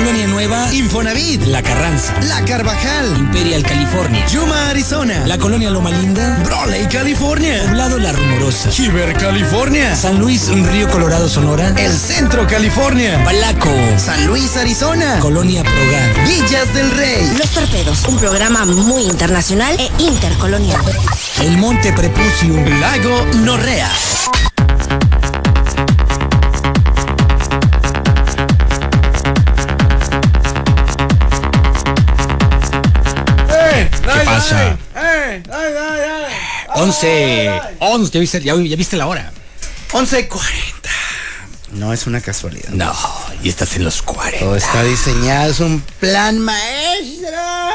Colonia Nueva, Infonavit, La Carranza, La Carvajal, Imperial, California, Yuma, Arizona, La Colonia Loma Linda, Brawley, California, Poblado La Rumorosa, Chiver, California, San Luis, Río Colorado, Sonora, El Centro, California, Palaco, San Luis, Arizona, Colonia Progar, Villas del Rey, Los Torpedos, un programa muy internacional e intercolonial. El Monte Prepucio, Lago Norrea. ¿Qué pasa? 11, ¿ya viste la hora? 11:40. No es una casualidad. No, y estás en los 40. Todo está diseñado, es un plan maestro.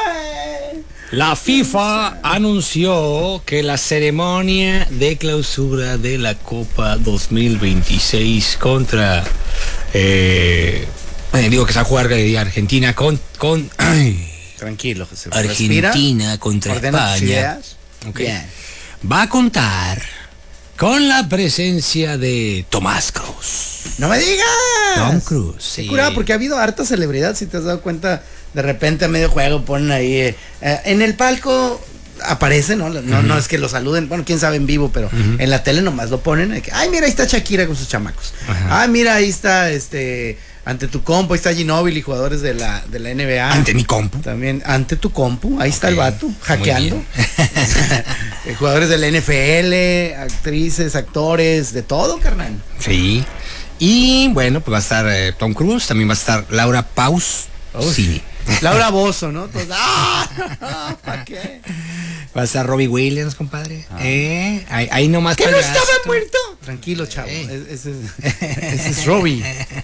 La FIFA anunció que la ceremonia de clausura de la Copa 2026 contra, digo que se va a jugar Argentina con Tranquilo, José. Argentina contra Ordena tus España. ideas. Okay. Bien. Va a contar con la presencia de Tomás Cruise. ¡No me digas! Tom Cruise. Qué Sí. curada, porque ha habido harta celebridad, si te has dado cuenta, de repente a medio juego ponen ahí, en el palco aparece, ¿no? No es que lo saluden, bueno, quién sabe en vivo, pero en la tele nomás lo ponen, ay, mira, ahí está Shakira con sus chamacos. Ajá. Ay, mira, ahí está, ante tu compu, ahí está Ginóbili y jugadores de la NBA. Ante mi compu. También, ante tu compu, ahí está el Ok, vato, hackeando. muy Jugadores del NFL, actrices, actores, de todo, carnal. Sí. Y bueno, pues va a estar Tom Cruise, también va a estar Laura Paus. Sí. Laura Bozzo, ¿no? Todos, ¡ah! ¿Para qué? Va a estar Robbie Williams, compadre. Ahí nomás. ¿Que no payaso. estaba muerto? Tranquilo, chavo. Ese es Robbie.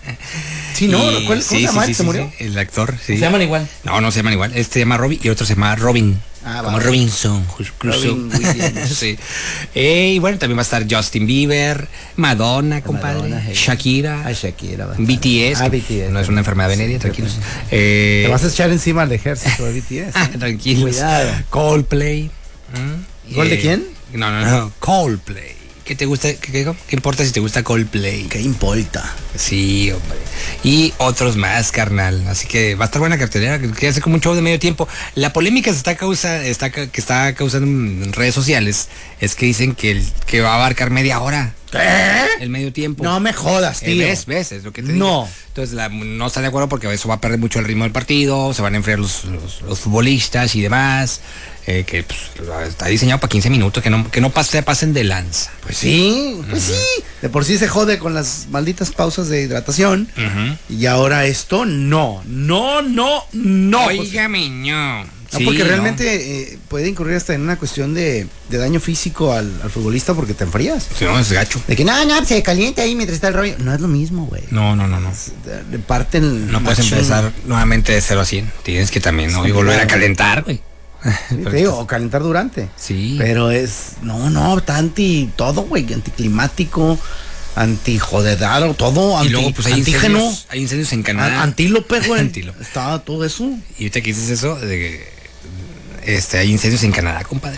Sí, ¿no? ¿Cómo se llama? ¿Se murió? Sí, el actor, sí. ¿Se llaman igual? No se llaman igual. Este se llama Robbie y otro se llama Robin. Como va. Robinson. Robin Williams. Sí. Y bueno, también va a estar Justin Bieber, Madonna, compadre. Madonna, hey. Shakira. Shakira. BTS. BTS. No es una enfermedad venérea, tranquilos. Te vas a echar encima al ejército de BTS. Tranquilos. Cuidado. Coldplay. ¿Gol de quién? No. Coldplay. ¿Qué te gusta? ¿Qué importa si te gusta Coldplay? ¿Qué importa? Sí, hombre. Y otros más, carnal. Así que va a estar buena cartelera. Que hace como un show de medio tiempo. La polémica que está causando en redes sociales es que dicen que va a abarcar media hora. ¿Qué? El medio tiempo. No me jodas, tío. ¿Ves? Es lo que te No. digo. Entonces no está de acuerdo porque eso va a perder mucho el ritmo del partido, se van a enfriar los futbolistas y demás. Que pues, está diseñado para 15 minutos, que no pasen de lanza. Pues sí. De por sí se jode con las malditas pausas de hidratación. Y ahora esto, no. Óigame, no. No, porque realmente puede incurrir hasta en una cuestión de daño físico al futbolista porque te enfrías. Sí, no, es gacho. De que se calienta ahí mientras está el rollo. No es lo mismo, güey. No. De parte el No puedes machín. empezar nuevamente de 0 a 100. Tienes que también, ¿no? Y volver a calentar, güey. Sí, te digo, o calentar durante. Sí. Pero es, está todo, güey, anticlimático, antijodedaro, todo, Y luego, pues hay antígeno, incendios en Canadá. antílope, güey. Antílope. Estaba todo eso. Y ahorita que dices eso, hay incendios en Canadá, compadre.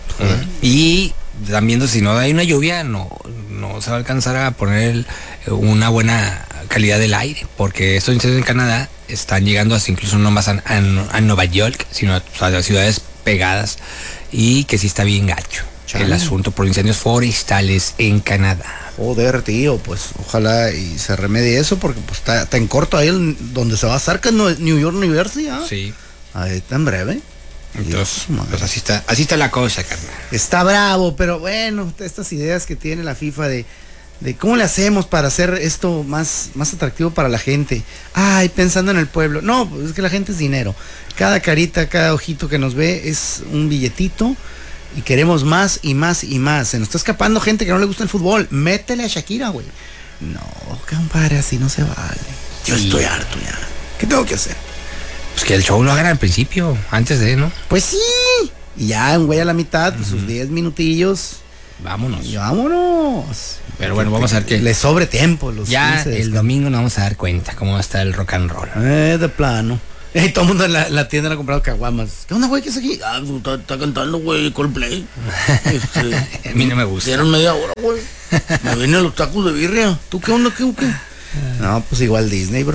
Y están viendo si no hay una lluvia, no se va a alcanzar a poner una buena calidad del aire, porque estos incendios en Canadá están llegando hasta incluso no más a Nueva York, sino a ciudades pegadas, y que sí está bien gacho el asunto por incendios forestales en Canadá. Joder, tío, pues ojalá y se remedie eso, porque pues está en corto ahí donde se va a hacer, que es New York University, ¿ah? Sí. Ahí está en breve. Entonces, Dios, pues así está la cosa, carnal. Está bravo, pero bueno, estas ideas que tiene la FIFA de cómo le hacemos para hacer esto más atractivo para la gente. Ay, pensando en el pueblo. No, pues es que la gente es dinero. Cada carita, cada ojito que nos ve es un billetito y queremos más y más y más. Se nos está escapando gente que no le gusta el fútbol. Métele a Shakira, güey. No, compadre, así no se vale. Yo estoy harto ya. ¿Qué tengo que hacer? Pues que el show lo hagan al principio, antes de, ¿no? Pues sí. Y ya, un güey a la mitad, pues, sus 10 minutillos. Vámonos. Y vámonos. Pero bueno, vamos a ver qué. Le sobre tiempo. Ya el domingo nos vamos a dar cuenta cómo está el rock and roll. De plano. Y todo el mundo en la tienda le ha comprado caguamas. ¿Qué onda, güey? ¿Qué es aquí? Está cantando, güey, Coldplay. A mí no me gusta. Dieron media hora, güey. Me vienen los tacos de birria. ¿Tú qué onda? ¿Qué? No, pues igual Disney, bro.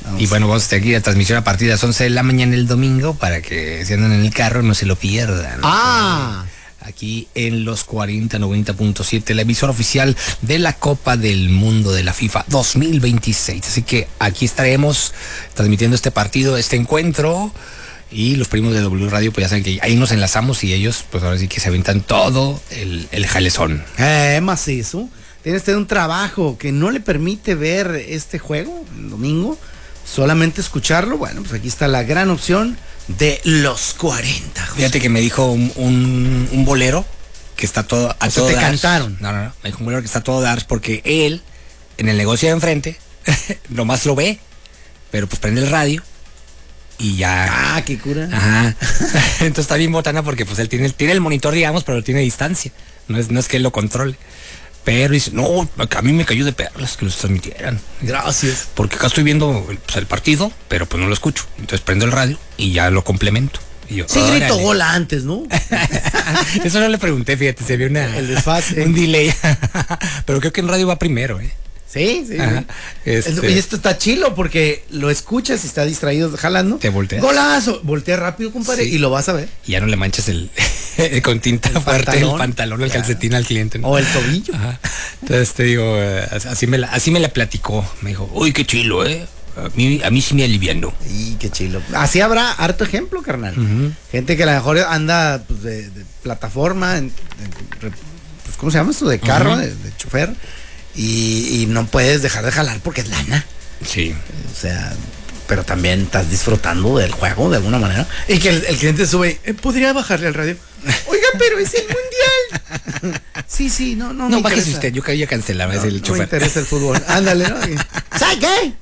Y bueno, vamos a tener la transmisión a partir de las 11 de la mañana el domingo para que si andan en el carro no se lo pierdan. Aquí en los 4090.7, la emisora oficial de la Copa del Mundo de la FIFA 2026. Así que aquí estaremos transmitiendo este partido, este encuentro. Y los primos de W Radio, pues ya saben que ahí nos enlazamos y ellos, pues ahora sí que se aventan todo el jalezón. Macizo. Tiene usted un trabajo que no le permite ver este juego el domingo, solamente escucharlo. Bueno, pues aquí está la gran opción de los 40. Fíjate que me dijo un bolero que está todo a todo te dar. cantaron. No, me dijo un bolero que está a todo dar porque él, en el negocio de enfrente, nomás lo ve, pero pues prende el radio y ya. Qué cura. Ajá. Entonces está bien botana porque pues él tiene el monitor, digamos, pero tiene distancia. No es que él lo controle. Pero dice, no, a mí me cayó de perlas que los transmitieran. Gracias. Porque acá estoy viendo el partido, pero pues no lo escucho. Entonces prendo el radio y ya lo complemento. Y yo, sí, grito gol antes, ¿no? Eso no le pregunté, fíjate, se vio el desfase. Un delay. Pero creo que en radio va primero, ¿eh? Sí. Y esto está chilo porque lo escuchas y está distraído jalando. Te volteas. Golazo. Voltea rápido, compadre, y lo vas a ver. Y ya no le manchas con tinta fuerte el pantalón, el calcetín al cliente, ¿no? O el tobillo. Ajá. Entonces te digo, así me la platicó. Me dijo, uy, qué chilo, ¿eh? A mí sí me aliviando. Y qué chilo. Así habrá harto ejemplo, carnal. Gente que a lo mejor anda pues, de plataforma, pues, ¿cómo se llama esto? De carro, de chofer. Y no puedes dejar de jalar porque es lana. Sí. O sea, pero también estás disfrutando del juego de alguna manera. Y que el cliente sube, ¿podría bajarle al radio? Oiga, pero es el mundial. Sí, no bájese usted, yo ya cancelaba, es el chofer. No me interesa el fútbol. Ándale, ¿no? ¿Sabe qué?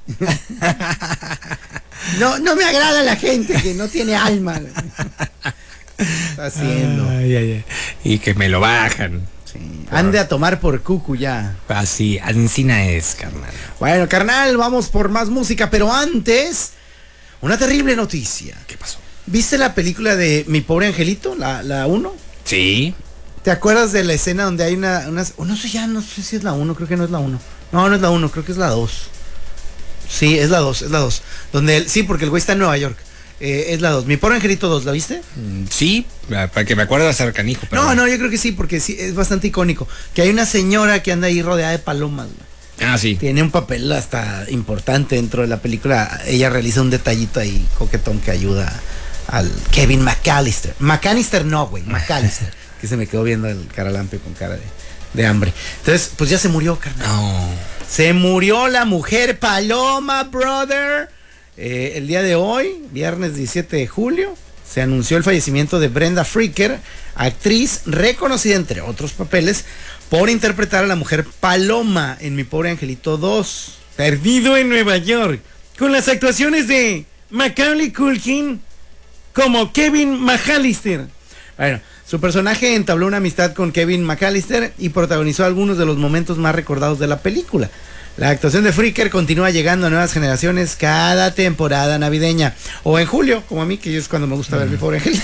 No me agrada la gente que no tiene alma. Está haciendo. Ay. Y que me lo bajan. Sí. Ande a tomar por cucu ya. Así, Ancina es, carnal. Bueno, carnal, vamos por más música, pero antes, una terrible noticia. ¿Qué pasó? ¿Viste la película de Mi Pobre Angelito, la 1? Sí. ¿Te acuerdas de la escena donde hay no sé si es la 1, creo que no es la 1. No es la 1, creo que es la 2. Sí, es la 2. Donde sí, porque el güey está en Nueva York. Es la 2. Mi Pobre Angelito 2, ¿la viste? Sí, para que me acuerde de ser canijo. Pero... No, yo creo que sí, porque sí, es bastante icónico. Que hay una señora que anda ahí rodeada de palomas, güey. Sí. Tiene un papel hasta importante dentro de la película. Ella realiza un detallito ahí coquetón que ayuda al Kevin McAllister. McAllister no, güey, McAllister. Que se me quedó viendo el caralampe con cara de hambre. Entonces, pues ya se murió, carnal. No. Se murió la mujer paloma, brother. El día de hoy, viernes 17 de julio, se anunció el fallecimiento de Brenda Fricker, actriz reconocida entre otros papeles por interpretar a la mujer Paloma en Mi Pobre Angelito 2, Perdido en Nueva York, con las actuaciones de Macaulay Culkin como Kevin McAllister. Bueno, su personaje entabló una amistad con Kevin McAllister y protagonizó algunos de los momentos más recordados de la película. La actuación de Fricker continúa llegando a nuevas generaciones cada temporada navideña. O en julio, como a mí, que es cuando me gusta ver Mi Pobre Angelito.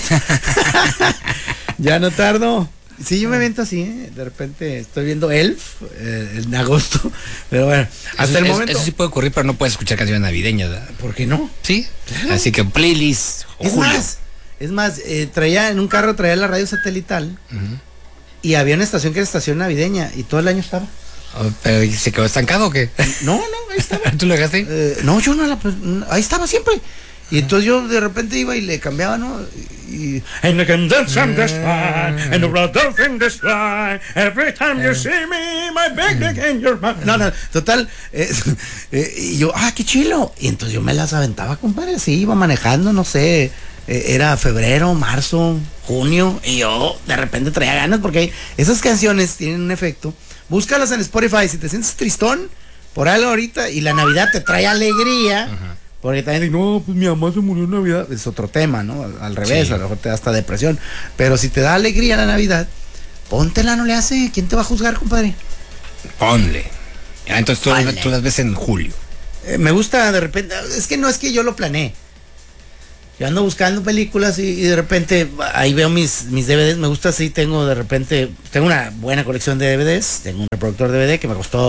Ya no tardo. Sí, yo me aviento así, ¿eh? De repente estoy viendo Elf en agosto. Pero bueno, hasta el momento. Eso sí puede ocurrir, pero no puedes escuchar canciones navideñas, ¿verdad? ¿Por qué no? Sí. Claro. Así que playlist. Es más, traía en un carro, traía la radio satelital. Y había una estación que era estación navideña. Y todo el año estaba. ¿Pero se quedó estancado o qué? No, ahí estaba. ¿Tú lo dejaste? No, yo no ahí estaba siempre. Y entonces yo de repente iba y le cambiaba, ¿no? Y and the candles in the sky, and the brothers in the sky, every time you see me, my baby in your mouth. No, total. Y yo, qué chilo. Y entonces yo me las aventaba, compadre. Sí, iba manejando, no sé. Era febrero, marzo, junio. Y yo de repente traía ganas porque esas canciones tienen un efecto. Búscalas en Spotify. Si te sientes tristón por algo ahorita y la Navidad te trae alegría. Ajá. Porque también, no, pues mi mamá se murió en Navidad. Es otro tema, ¿no? Al revés, sí. A lo mejor te da hasta depresión. Pero si te da alegría la Navidad, póntela, no le hace. ¿Quién te va a juzgar, compadre? Ponle. Entonces tú las ves en julio. Me gusta de repente. Es que no es que yo lo planeé. Yo ando buscando películas y de repente ahí veo mis DVDs. Me gusta así, tengo una buena colección de DVDs. Tengo un reproductor DVD que me costó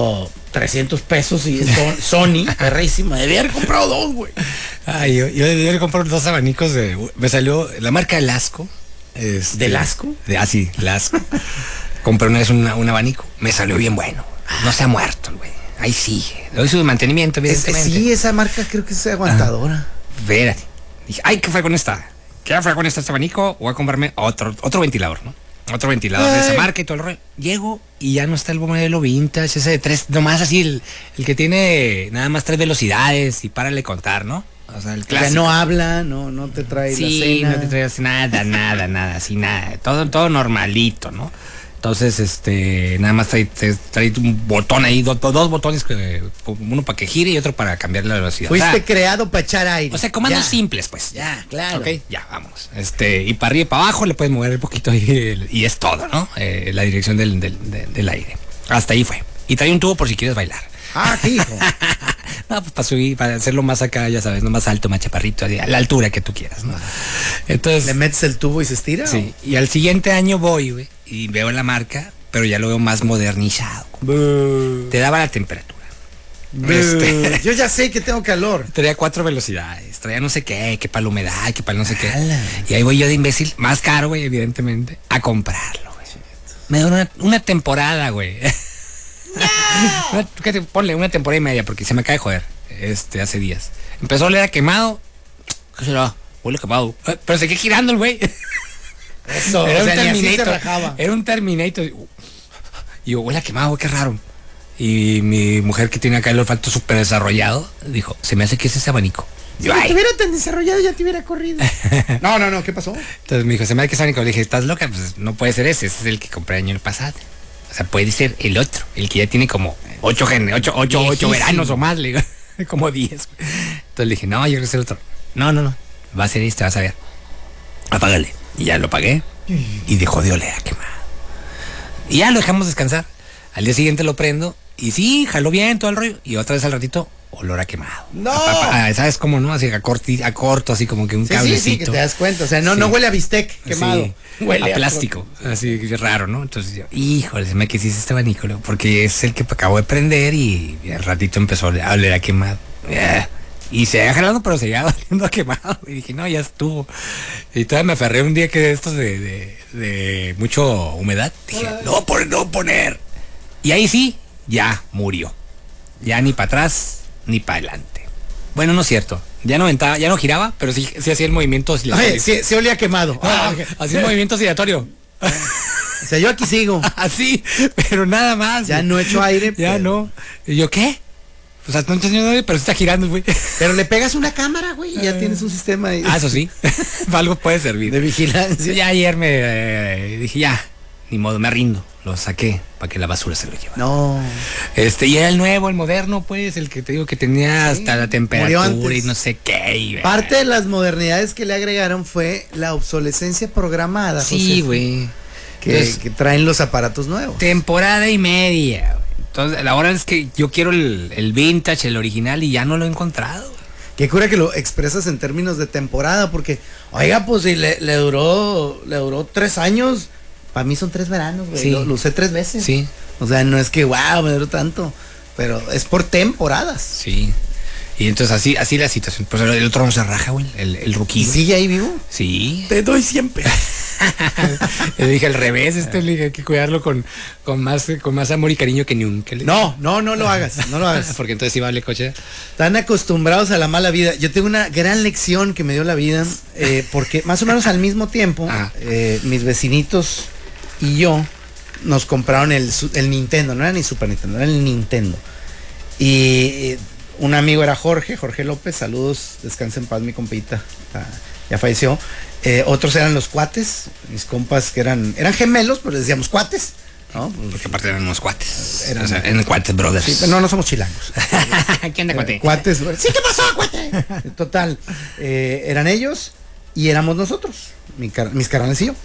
300 pesos y es Sony, perrísima. Debía haber comprado 2, güey. Ay, yo debí comprar 2 abanicos me salió la marca Lasco. ¿De Lasco? Sí, Lasco. Compré una vez un abanico. Me salió bien bueno. No se ha muerto, güey. Ahí sigue. Le doy su mantenimiento, evidentemente. Sí, esa marca creo que es aguantadora. Espérate. Dije, ay, ¿qué fue con esta? ¿Qué fue con este abanico? Voy a comprarme otro ventilador, ¿no? Otro ventilador de esa marca y todo el rollo. Llego y ya no está el modelo vintage, ese de 3, nomás así, el que tiene nada más 3 velocidades y párale contar, ¿no? O sea, el clásico. Ya no habla, no te trae la cena. No te trae nada, así nada. Todo normalito, ¿no? Entonces, nada más trae un botón ahí, dos botones, uno para que gire y otro para cambiar la velocidad. Fuiste creado para echar aire. O sea, comandos simples, pues. Ya, claro. Ok, ya, vámonos. Y para arriba y para abajo le puedes mover un poquito y es todo, ¿no? La dirección del aire. Hasta ahí fue. Y trae un tubo por si quieres bailar. Ah, hijo. No, pues para subir, para hacerlo más acá, ya sabes, no más alto, más chaparrito, a la altura que tú quieras, ¿no? Entonces. ¿Le metes el tubo y se estira? Sí. Y al siguiente año voy, güey, y veo la marca, pero ya lo veo más modernizado. Te daba la temperatura. Yo ya sé que tengo calor. Traía 4 velocidades, traía no sé qué para la humedad, que para no sé qué. Y ahí voy yo de imbécil, más caro, güey, evidentemente, a comprarlo, güey. Me duró una temporada, güey. Ponle una temporada y media porque se me acaba de joder. Hace días. Empezó a oler a quemado. ¿Qué será? Huele a quemado. Pero seguí girando el güey. Eso, Era o sea, un Terminator. Era un Terminator. Y yo, huele a quemado, qué raro. Y mi mujer, que tiene acá el olfato súper desarrollado, dijo, se me hace que es ese abanico. Si yo, estuviera tan desarrollado ya te hubiera corrido. No, ¿qué pasó? Entonces me dijo, se me hace que es abanico. Le dije, ¿estás loca? Pues no puede ser ese es el que compré el año pasado. O sea, puede ser el otro, el que ya tiene como 8 veranos o más, le digo, como 10. Entonces le dije, no, yo creo que es el otro. No, va a ser este, vas a ver. Apágale. Y ya lo apagué y dejó de oler a quemado. Y ya lo dejamos descansar. Al día siguiente lo prendo y sí, jaló bien todo el rollo. Y otra vez al ratito, olor a quemado. ¡No! ¿Sabes cómo, no? Así a corto, así como que un cablecito. Sí, que te das cuenta. O sea, no huele a bistec quemado. Sí, huele a plástico. Así raro, ¿no? Entonces yo, híjole, se me que sí este abanico, porque es el que acabo de prender y al ratito empezó a oler a quemado. Y se había jalado, pero seguía oliendo a quemado. Y dije, no, ya estuvo. Y todavía me aferré un día que de estos de mucho humedad. Dije, no poner. Y ahí sí, ya murió. Ya ni para atrás, ni para adelante. Bueno, no es cierto. Ya no giraba, pero sí hacía el movimiento oscilatorio. Oye, sí olía quemado. Hacía el movimiento oscilatorio. O sea, yo aquí sigo. Así, pero nada más. Ya no echo aire. Ya no. ¿Y yo qué? O sea, no entendió nadie, pero está girando, güey. Pero le pegas una cámara, güey, y ya tienes un sistema de... Eso sí. Algo puede servir. De vigilancia. Ya ayer me dije, ya, ni modo, me rindo. Lo saqué para que la basura se lo llevara. No. Y era el nuevo, el moderno, pues, el que te digo que tenía hasta la temperatura y no sé qué. Parte de las modernidades que le agregaron fue la obsolescencia programada. Sí, güey. Que traen los aparatos nuevos. Temporada y media, güey. Entonces, la hora es que yo quiero el vintage, el original, y ya no lo he encontrado. Qué cura que lo expresas en términos de temporada, porque, oiga, pues si le duró 3 años, para mí son 3 veranos, güey. Sí. Lo usé 3 veces. Sí. O sea, no es que, wow, me duró tanto, pero es por temporadas. Sí. Y entonces así la situación. Pues el otro no se raja, güey, el ruquillo. ¿Y sigue ahí vivo? Sí. Te doy siempre. Le dije al revés, le dije hay que cuidarlo con más amor y cariño que nunca. No lo hagas, no lo hagas. Porque entonces sí vale coche. Están acostumbrados a la mala vida. Yo tengo una gran lección que me dio la vida, porque más o menos al mismo tiempo, mis vecinitos y yo nos compraron el Nintendo, no era ni Super Nintendo, era el Nintendo. Y un amigo era Jorge López, saludos, descansa en paz mi compita, ya falleció. Otros eran los cuates, mis compas que eran gemelos, pero decíamos cuates, ¿no? Porque aparte eran unos cuates. Eran cuates, brothers. Sí, no somos chilangos. ¿Qué onda, cuate? Cuates, sí, ¿qué pasó, cuate? Total, eran ellos y éramos nosotros, mis carnales y yo.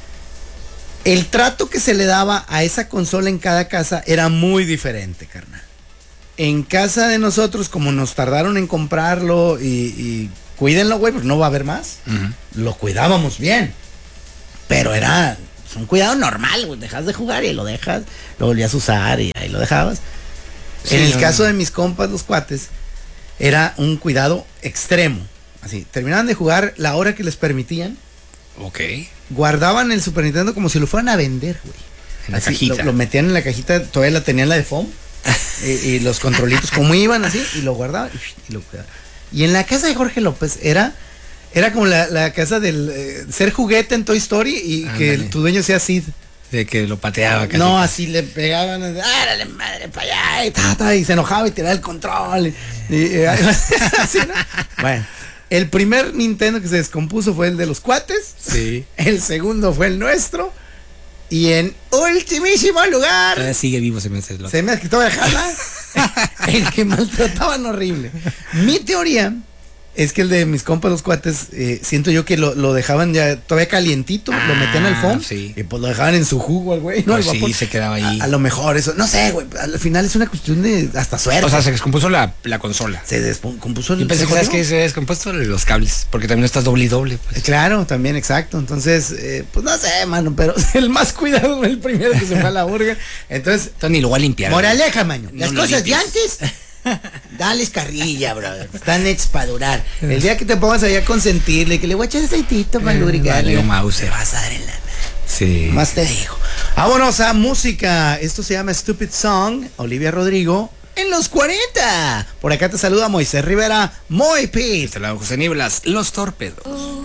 El trato que se le daba a esa consola en cada casa era muy diferente, carnal. En casa de nosotros, como nos tardaron en comprarlo y cuídenlo, güey, porque no va a haber más. Lo cuidábamos bien. Pero era un cuidado normal, güey. Dejas de jugar y lo dejas, lo volvías a usar y ahí lo dejabas. Sí, en el no, caso no. de mis compas, los cuates, era un cuidado extremo. Así, terminaban de jugar la hora que les permitían, Ok. guardaban el Super Nintendo como si lo fueran a vender, güey. En la Así, cajita. Lo metían en la cajita, todavía la tenían la de foam. Y los controlitos como iban así, y lo guardaban y lo cuidaban. Y en la casa de Jorge López era como la casa del ser juguete en Toy Story y que Ándale. tu dueño sea Sid. De que lo pateaba casi. No, así le pegaban, ¡árale madre para allá! Y se enojaba y tiraba el control. Así, ¿no? Bueno, el primer Nintendo que se descompuso fue el de los cuates. Sí. El segundo fue el nuestro. Y en ultimísimo lugar, Todavía sigue vivo, se me hace el otro. se me ha quitado de jala, el que maltrataban horrible. Mi teoría es que el de mis compas los cuates, siento yo que lo dejaban ya todavía calientito, lo metían al foam, sí. y pues lo dejaban en su jugo al güey, ¿no? Pues Al vapor. sí, se quedaba ahí. A lo mejor eso, no sé, güey, al final es una cuestión de hasta suerte. O sea, se descompuso la consola. se descompuso Yo pensé se que sabes jodió. que se descompuesto los cables, porque también estás doble y doble. Pues. Claro, también, exacto. Entonces, pues no sé, mano, pero el más cuidado fue el primero que se fue a la burger. Entonces, Entonces ni lo voy a limpiar. moraleja, maño. No Las lo cosas de limpies. antes, dales carrilla, brother. Están hechas para durar. El día que te pongas allá a consentirle, que le voy a echar aceitito para lubricar, valió mouse. te vas a dar en la... Sí. Más te digo. Vámonos a música. Esto se llama Stupid Song. Olivia Rodrigo en los 40. Por acá te saluda Moisés Rivera. Muy Pete. Este lado José Niblas, Los Torpedos.